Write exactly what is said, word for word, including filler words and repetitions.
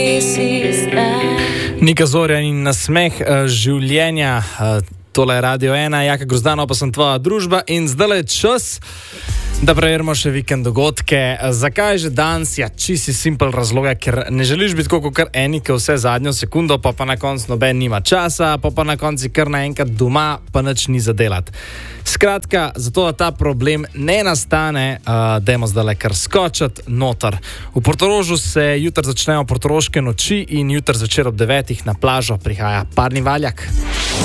Nika Zorjan in nasmeh uh, življenja, uh, tole je Radio ena, Jaka Grozdano, pa sem tvoja družba in zdaj je čas, da preverimo še vikend dogodke. Zakaj že danes? Ja, čisti simpel razloga, ker ne želiš biti kot kar enike vse zadnjo sekundo, pa pa na koncu noben nima časa, pa pa na koncu kar naenkrat doma, pa nič ni za delati. Skratka, zato da ta problem ne nastane, uh, dajmo zdaj le kar skočiti noter. V Portorožu se jutri začnejo portoroške noči in jutri zvečer ob devetih na plažo prihaja Parni Valjak.